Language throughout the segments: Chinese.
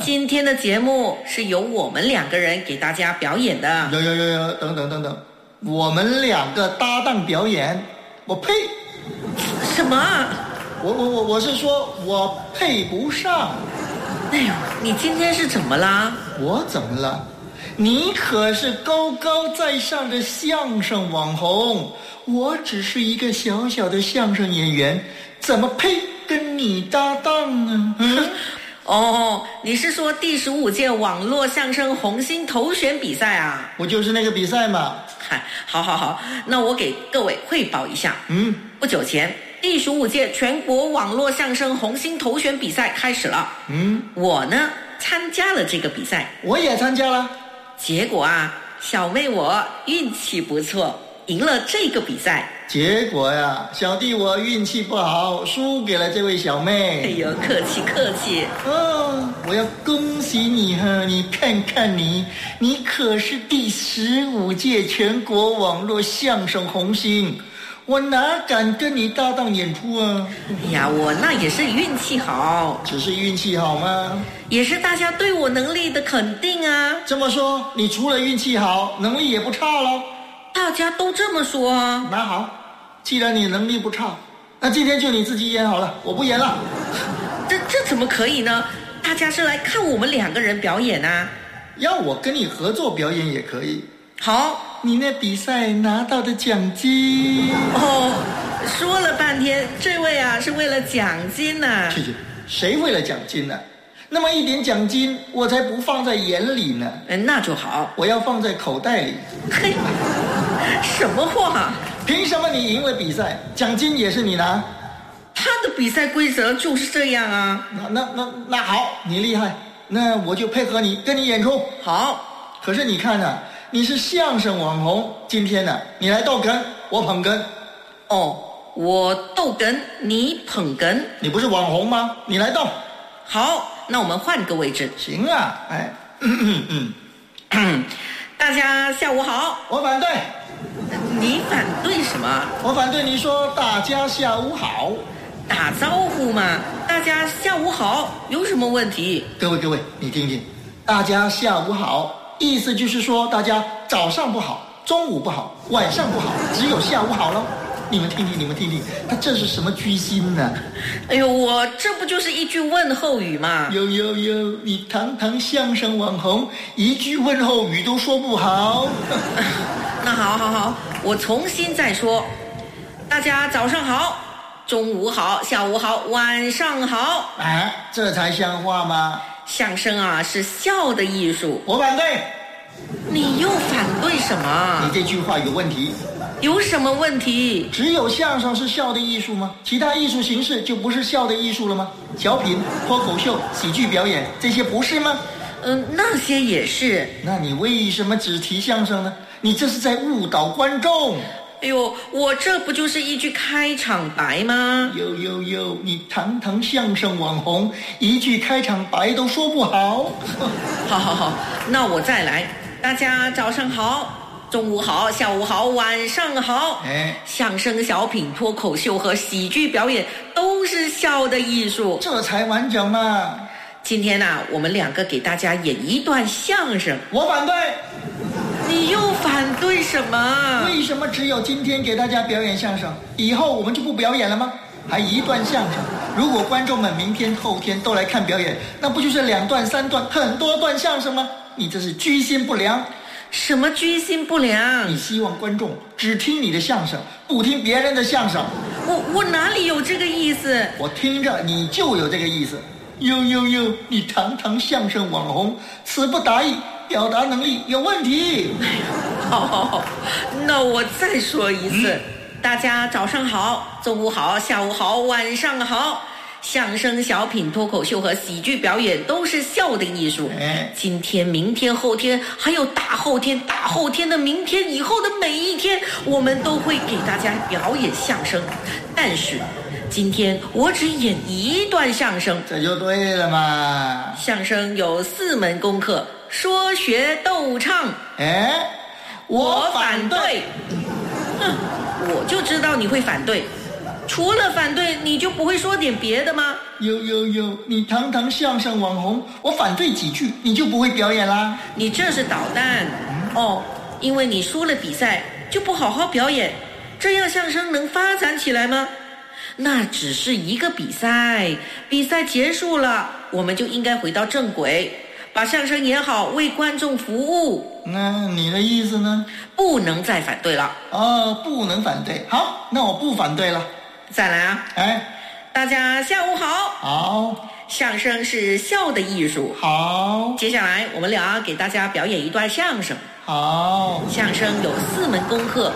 今天的节目是由我们两个人给大家表演的。 有，等，我们两个搭档表演，我呸！ 什么？ 我是说我配不上。 哎呦，你今天是怎么啦？ 我怎么了？你可是高高在上的相声网红，我只是一个小小的相声演员，怎么配跟你搭档呢？ 哦，你是说第15届网络相声红星投选比赛啊？ 不就是那个比赛嘛。 嗨，好，那我给各位汇报一下。不久前第15届全国网络相声红星投选比赛开始了。我呢参加了这个比赛。 我也参加了。 结果啊，小妹我运气不错，赢了这个比赛。 结果呀，小弟我运气不好，输给了这位小妹。 哎呦，客气。 我要恭喜你哈！你看看你可是第15届全国网络相声红星，我哪敢跟你搭档演出啊？ 哎呀，我那也是运气好。 只是运气好吗？ 也是大家对我能力的肯定啊。 这么说，你除了运气好，能力也不差咯？ 大家都这么说啊。 那好，既然你能力不差，那今天就你自己演好了，我不演了。 这怎么可以呢？大家是来看我们两个人表演啊。 要我跟你合作表演也可以。 好， 你那比赛拿到的奖金。 说了半天，这位啊是为了奖金啊。 去，谁为了奖金呢？那么一点奖金我才不放在眼里呢。 那就好， 我要放在口袋里。 嘿，什么话？ 凭什么你赢了比赛，奖金也是你拿？ 他的比赛规则就是这样啊。 那好，你厉害，那我就配合你，跟你演出。 好。 可是你看啊，你是相声网红，今天呢，你来逗哏，我捧哏。 我逗哏，你捧哏。 你不是网红吗？你来逗。 好，那我们换个位置。 行啊， 大家下午好。 我反对。 你反对什么？ 我反对你说大家下午好。 打招呼嘛，大家下午好，有什么问题？ 各位，你听听，大家下午好，意思就是说大家早上不好，中午不好，晚上不好，只有下午好了。你们听听，他这是什么居心呢？ 哎呦，我这不就是一句问候语吗？ 有，你堂堂相声网红，一句问候语都说不好。 那好，我重新再说。大家早上好，中午好，下午好，晚上好。 这才像话吗？ 相声啊是笑的艺术。 我反对。 你又反对什么？ 你这句话有问题。 有什么问题？ 只有相声是笑的艺术吗？其他艺术形式就不是笑的艺术了吗？小品、脱口秀、喜剧表演，这些不是吗？ 那些也是。 那你为什么只提相声呢？你这是在误导观众。 哎呦，我这不就是一句开场白吗？ 有，你堂堂相声网红，一句开场白都说不好。 好，那我再来。大家早上好，中午好，下午好，晚上好。相声、小品、脱口秀和喜剧表演都是笑的艺术， 这才完整嘛。 今天呢，我们两个给大家演一段相声。 我反对。 你又反对什么？ 为什么只有今天给大家表演相声，以后我们就不表演了吗？还一段相声，如果观众们明天、后天都来看表演，那不就是2段、3段、很多段相声吗？你这是居心不良。 什么居心不良？ 你希望观众只听你的相声，不听别人的相声。 我哪里有这个意思？ 我听着你就有这个意思。有，你堂堂相声网红，词不达意，表达能力有问题。 好，那我再说一次。大家早上好，中午好，下午好，晚上好。相声、小品、脱口秀和喜剧表演都是笑的艺术。今天、明天、后天，还有大后天、大后天的明天以后的每一天，我们都会给大家表演相声。但是今天我只演一段相声。 这就对了嘛。 相声有4门功课：说、学、逗、唱。 我反对。 我就知道你会反对。 除了反对，你就不会说点别的吗？ 有，你堂堂相声网红，我反对几句，你就不会表演啦？ 你这是捣蛋哦！因为你输了比赛，就不好好表演，这样相声能发展起来吗？那只是一个比赛，比赛结束了，我们就应该回到正轨，把相声演好，为观众服务。 那你的意思呢？ 不能再反对了。 哦，不能反对。好，那我不反对了。 再来啊！大家下午好。 好。 相声是笑的艺术。 好。 接下来我们俩给大家表演一段相声。 好。 相声有4门功课，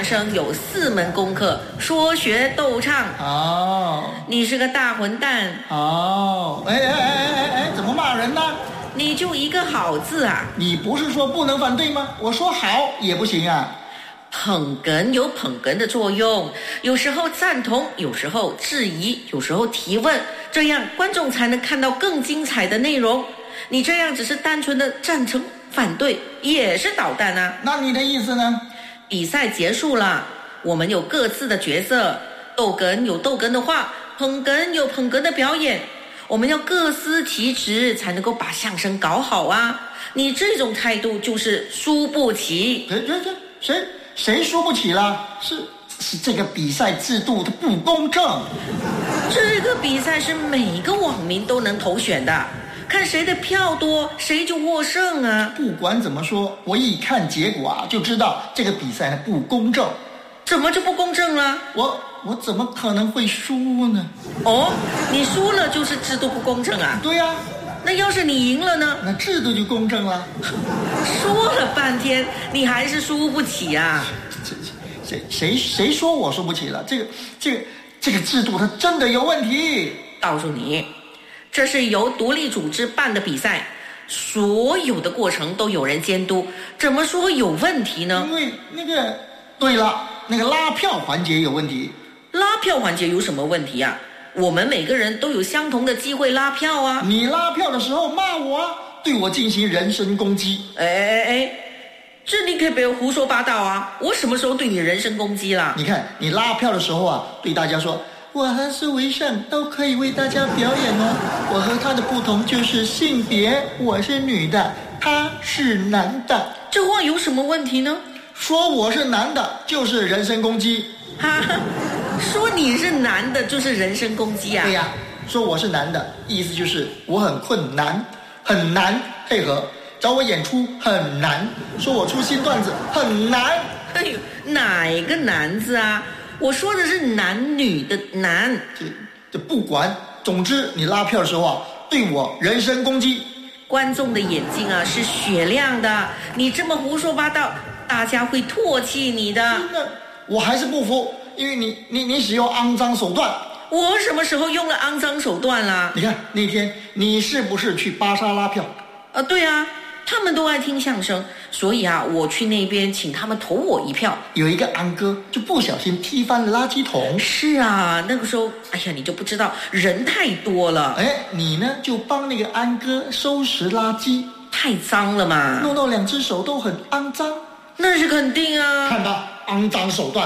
说学逗唱。 好。 你是个大混蛋。 好。怎么骂人呢？ 你就一个好字啊！ 你不是说不能反对吗？我说好也不行啊。 捧哏有捧哏的作用，有时候赞同，有时候质疑，有时候提问，这样观众才能看到更精彩的内容。你这样只是单纯的赞成反对，也是捣蛋啊。 那你的意思呢？ 比赛结束了，我们有各自的角色，逗哏有逗哏的话，捧哏有捧哏的表演，我们要各司其职，才能够把相声搞好啊。你这种态度就是输不起。 谁输不起了？是这个比赛制度的不公正。 这个比赛是每个网民都能投选的，看谁的票多，谁就获胜啊。 不管怎么说，我一看结果啊，就知道这个比赛呢不公正。 怎么就不公正了？ 我怎么可能会输呢？ 哦，你输了就是制度不公正啊？ 对啊。 那要是你赢了呢？ 那制度就公正了。 说了半天，你还是输不起啊！ 谁说我输不起了？这个制度它真的有问题。 告诉你，这是由独立组织办的比赛，所有的过程都有人监督，怎么说有问题呢？ 因为对了，那个拉票环节有问题。 拉票环节有什么问题啊？我们每个人都有相同的机会拉票啊！ 你拉票的时候骂我啊，对我进行人身攻击。 这你可以不要胡说八道啊！我什么时候对你人身攻击了？ 你看你拉票的时候啊，对大家说我和苏维盛都可以为大家表演哦。我和他的不同就是性别，我是女的，他是男的。 这话有什么问题呢？ 说我是男的就是人身攻击。 说你是男的就是人身攻击啊？ 对呀，说我是男的，意思就是我很困难，很难配合，找我演出很难，说我出新段子很难。 哪个男字啊？我说的是男女的男。 这不管，总之你拉票的时候啊，对我人身攻击。 观众的眼睛啊是雪亮的，你这么胡说八道，大家会唾弃你的。 那我还是不服。因为你使用肮脏手段。 我什么时候用了肮脏手段啦？ 你看那天你是不是去巴沙拉票？ 对啊，他们都爱听相声，所以啊，我去那边请他们投我一票。 有一个安哥就不小心踢翻了垃圾桶。 是啊，那个时候，你就不知道人太多了。 你呢就帮那个安哥收拾垃圾， 太脏了嘛， 弄到2只手都很肮脏。 那是肯定啊。 看吧，肮脏手段。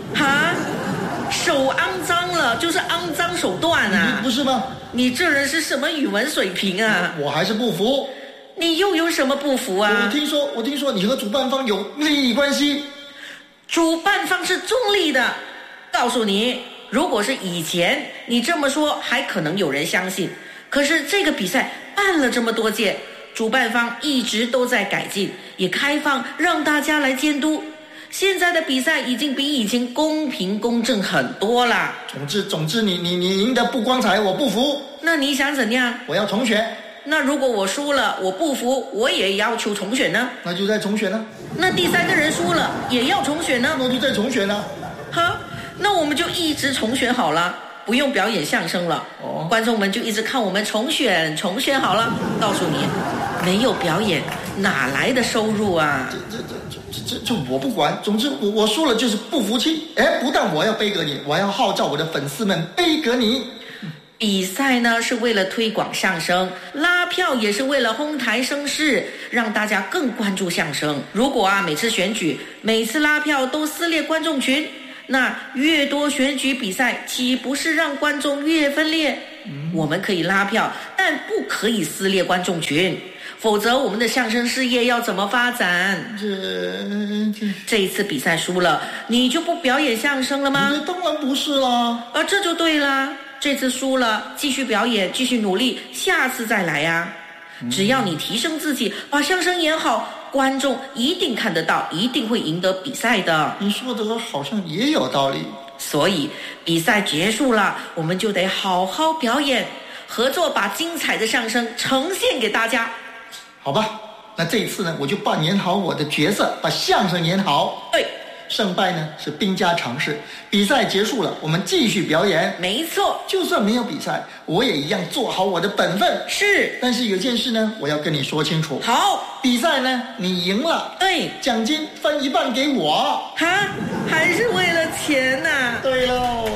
手肮脏了就是肮脏手段啊， 不是吗？ 你这人是什么语文水平啊？ 我还是不服。 你又有什么不服啊？ 我听说你和主办方有利益关系。 主办方是中立的。告诉你，如果是以前你这么说还可能有人相信，可是这个比赛办了这么多届，主办方一直都在改进，也开放让大家来监督。现在的比赛已经比以前公平公正很多了。 总之你赢得不光彩，我不服。 那你想怎样？ 我要重选。 那如果我输了，我不服，我也要求重选呢？ 那就再重选呢。 那第3个人输了也要重选呢？ 那就再重选呢。 那我们就一直重选好了，不用表演相声了。观众们就一直看我们重选好了。告诉你，没有表演哪来的收入啊？ 这我不管，总之我输了就是不服气。不但我要背革你，我还要号召我的粉丝们背革你。 比赛呢是为了推广相声，拉票也是为了哄抬声势，让大家更关注相声。如果每次选举每次拉票都撕裂观众群， 那越多选举比赛，岂不是让观众越分裂？我们可以拉票，但不可以撕裂观众群，否则我们的相声事业要怎么发展？这一次比赛输了，你就不表演相声了吗？ 当然不是啦。 这就对啦。这次输了，继续表演，继续努力，下次再来啊。只要你提升自己，把相声演好，观众一定看得到，一定会赢得比赛的。 你说的好像也有道理。 所以比赛结束了，我们就得好好表演，合作把精彩的相声呈现给大家。 好吧，那这一次呢，我就扮演好我的角色，把相声演好。 对， 胜败呢是兵家常事。比赛结束了，我们继续表演。 没错， 就算没有比赛，我也一样做好我的本分。 是， 但是有件事呢，我要跟你说清楚。 好， 比赛呢，你赢了， 对， 奖金分一半给我。 哈，还是为了钱呐？ 对喽。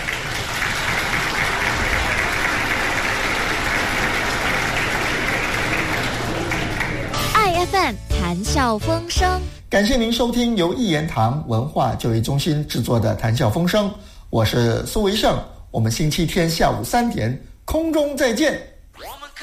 iFM 谈笑风生， 感谢您收听由一言堂文化教育中心制作的谈笑风生，我是苏维盛，我们星期天下午3点空中再见。